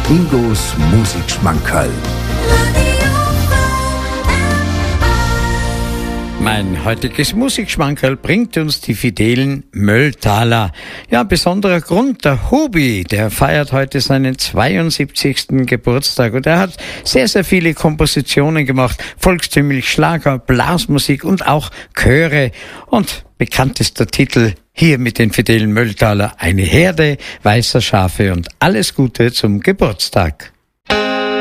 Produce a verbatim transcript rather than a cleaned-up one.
Ingos Musikschmankerl. Mein heutiges Musikschmankerl bringt uns die fidelen Mölltaler. Ja, besonderer Grund, der Hubi, der feiert heute seinen zweiundsiebzigsten Geburtstag und er hat sehr, sehr viele Kompositionen gemacht, volkstümlich, Schlager, Blasmusik und auch Chöre. Und bekanntester Titel hier mit den fidelen Mölltaler: Eine Herde weißer Schafe und alles Gute zum Geburtstag.